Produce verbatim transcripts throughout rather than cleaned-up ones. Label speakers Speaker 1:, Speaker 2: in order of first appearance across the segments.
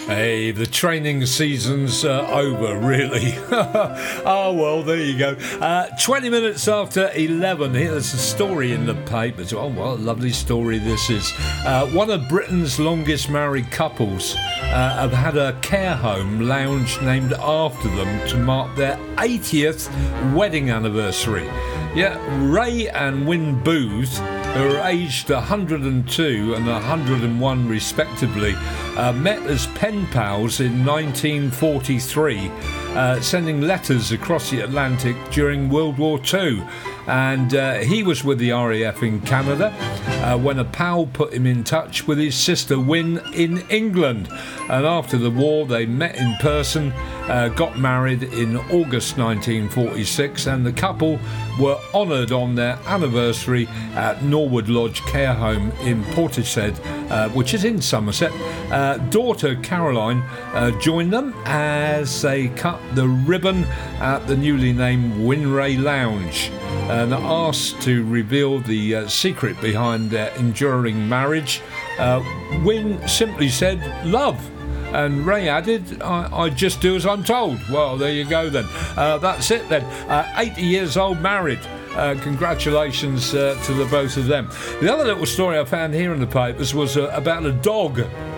Speaker 1: Hey, the training season's uh, over, really. Oh, well, there you go. Uh, twenty minutes after eleven, here's a story in the papers. Oh, what a lovely story this is. Uh, one of Britain's longest married couples uh, have had a care home lounge named after them to mark their eightieth wedding anniversary. Yeah, Ray and Wynne Booth, who are aged one hundred two and one hundred one respectively, uh, met as pen pals in nineteen forty-three, uh, sending letters across the Atlantic during World War Two. And uh, he was with the R A F in Canada uh, when a pal put him in touch with his sister Wynne in England. And after the war, they met in person, uh, got married in August nineteen forty-six, and the couple were honoured on their anniversary at Norwood Lodge Care Home in Portishead, uh, which is in Somerset. Uh, daughter Caroline uh, joined them as they cut the ribbon at the newly named Winray Lounge, and asked to reveal the uh, secret behind their enduring marriage. Uh, Wynne simply said, "Love." And Ray added, I, I just do as I'm told. Well, there you go then. Uh, that's it then. Uh, eighty years old married. Uh, congratulations uh, to the both of them. The other little story I found here in the papers was uh, about a dog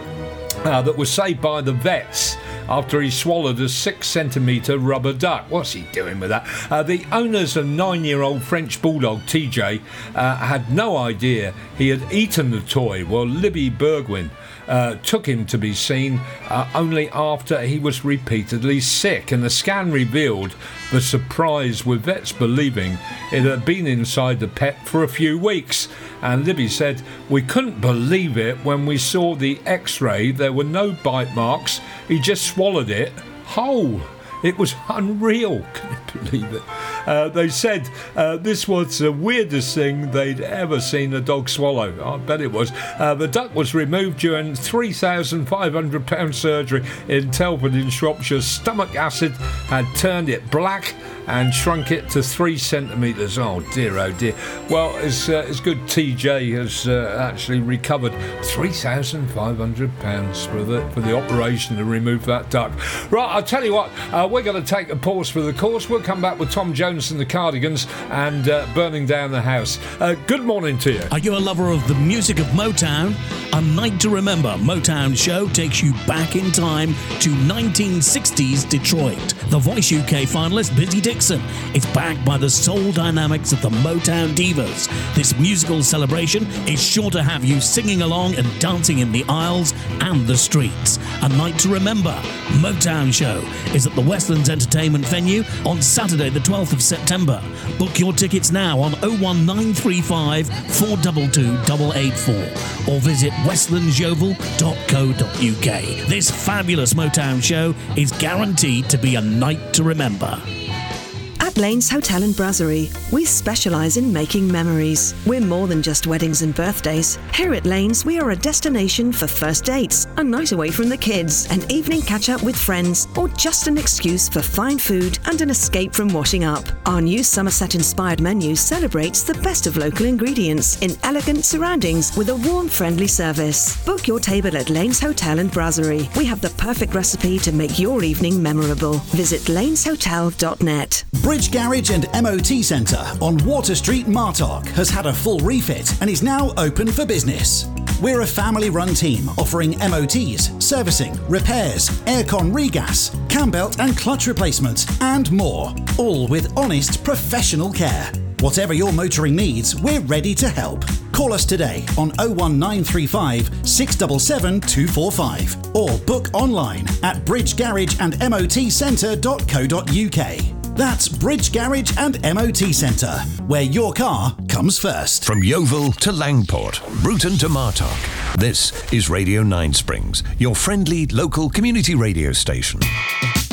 Speaker 1: uh, that was saved by the vets after he swallowed a six centimetre rubber duck. What's he doing with that? Uh, the owners of nine-year-old French bulldog T J uh, had no idea he had eaten the toy. Well, Libby Bergwin Uh, took him to be seen uh, only after he was repeatedly sick, and the scan revealed the surprise, with vets believing it had been inside the pet for a few weeks. And Libby said, "We couldn't believe it when we saw the x-ray. There were no bite marks. He just swallowed it whole. It was unreal." Can you believe it? Uh, they said uh, this was the weirdest thing they'd ever seen a dog swallow. I bet it was. Uh, the duck was removed during three thousand five hundred pound surgery in Telford in Shropshire. Stomach acid had turned it black and shrunk it to three centimetres. Oh dear, oh dear. Well, it's, uh, it's good T J has uh, actually recovered three thousand five hundred pounds for the, for the operation to remove that duck. Right, I'll tell you what, uh, we're going to take a pause for the course. We'll come back with Tom Jones and the Cardigans and uh, Burning Down the House. Uh, good morning to you.
Speaker 2: Are you a lover of the music of Motown? A Night to Remember Motown show takes you back in time to nineteen sixties Detroit. The Voice U K finalist Busy Dixon is backed by the soul dynamics of the Motown Divas. This musical celebration is sure to have you singing along and dancing in the aisles and the streets. A Night to Remember Motown show is at the Westlands Entertainment venue on Saturday the twelfth of September. Book your tickets now on oh one nine three five, four two two, eight eight four or visit westlands yeovil dot co dot uk. This fabulous Motown show is guaranteed to be a night to remember.
Speaker 3: At Lanes Hotel and Brasserie, we specialise in making memories. We're more than just weddings and birthdays. Here at Lanes, we are a destination for first dates, a night away from the kids, an evening catch-up with friends, or just an excuse for fine food and an escape from washing up. Our new Somerset-inspired menu celebrates the best of local ingredients in elegant surroundings with a warm, friendly service. Book your table at Lanes Hotel and Brasserie. We have the perfect recipe to make your evening memorable. Visit lanes hotel dot net.
Speaker 4: Bridge Garage and M O T Centre on Water Street, Martock has had a full refit and is now open for business. We're a family-run team offering M O Ts, servicing, repairs, aircon regas, cam belt and clutch replacements and more, all with honest professional care. Whatever your motoring needs, we're ready to help. Call us today on oh one nine three five, six seven seven, two four five or book online at bridge garage and m o t centre dot co dot uk. That's Bridge Garage and M O T Centre, where your car comes first.
Speaker 5: From Yeovil to Langport, Bruton to Martock, this is Radio Nine Springs, your friendly local community radio station.